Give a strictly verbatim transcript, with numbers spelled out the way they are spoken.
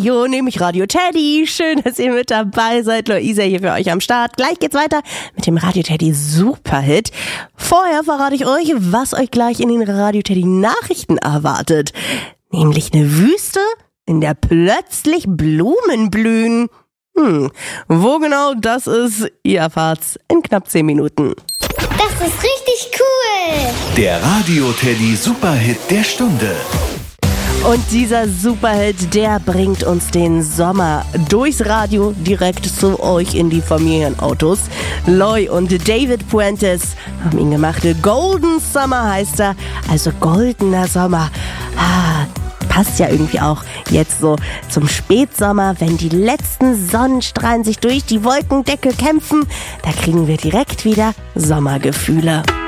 Radio, nämlich Radio Teddy. Schön, dass ihr mit dabei seid. Luisa hier für euch am Start. Gleich geht's weiter mit dem Radio Teddy Superhit. Vorher verrate ich euch, was euch gleich in den Radio Teddy Nachrichten erwartet. Nämlich eine Wüste, in der plötzlich Blumen blühen. Hm, wo genau das ist, ihr erfahrt's in knapp zehn Minuten. Das ist richtig cool! Der Radio Teddy Superhit der Stunde. Und dieser Superhit, der bringt uns den Sommer durchs Radio direkt zu euch in die Familienautos. Loy und David Puentes haben ihn gemacht. Golden Summer heißt er, also goldener Sommer. Ah, passt ja irgendwie auch jetzt so zum Spätsommer, wenn die letzten Sonnenstrahlen sich durch die Wolkendecke kämpfen. Da kriegen wir direkt wieder Sommergefühle.